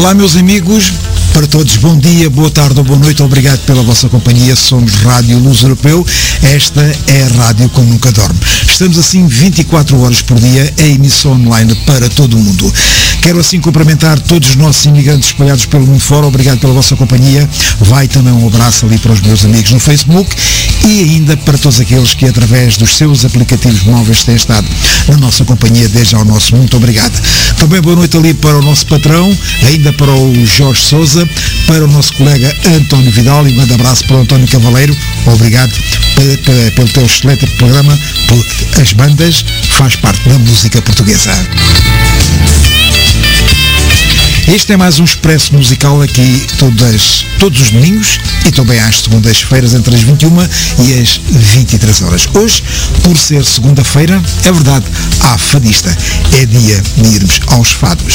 Olá, meus amigos, para todos, bom dia, boa tarde ou boa noite, obrigado pela vossa companhia. Somos Rádio Luz Europeu, esta é a rádio como nunca dorme. Estamos assim 24 horas por dia, a emissão online para todo o mundo. Quero assim cumprimentar todos os nossos imigrantes espalhados pelo mundo fora, obrigado pela vossa companhia. Vai também um abraço ali para os meus amigos no Facebook e ainda para todos aqueles que através dos seus aplicativos móveis têm estado na nossa companhia desde ao nosso muito obrigado. Também boa noite ali para o nosso patrão, ainda para o Jorge Sousa, para o nosso colega António Vidal e um grande abraço para o António Cavaleiro. Obrigado pelo teu excelente programa, porque as bandas faz parte da música portuguesa. Este é mais um expresso musical aqui todos os domingos e também às segundas-feiras entre as 21 e as 23 horas. Hoje, por ser segunda-feira, é verdade, há fadista. É dia de irmos aos fados.